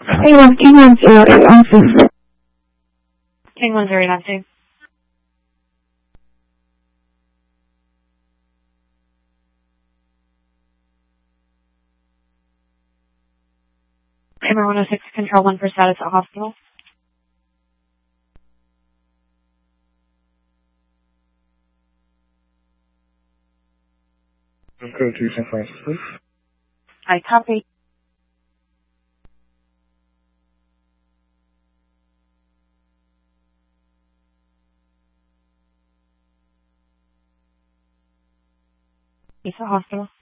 King 1092. King 1092. Hammer 106, Control 1 for status at hospital. Go to St. Francis, please. I copy. It's a hospital.